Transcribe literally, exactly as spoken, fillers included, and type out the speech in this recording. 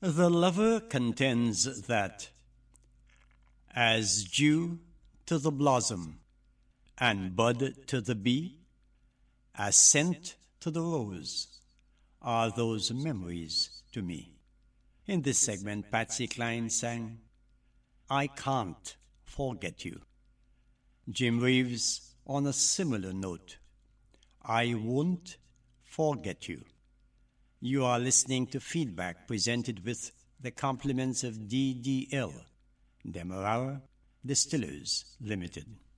The lover contends that, as dew to the blossom, and bud to the bee, as scent to the rose, are those memories to me. In this segment, Patsy Cline sang, I Can't Forget You. Jim Reeves, on a similar note, I Won't Forget You. You are listening to Feedback, presented with the compliments of D D L, Demerara Distillers Limited.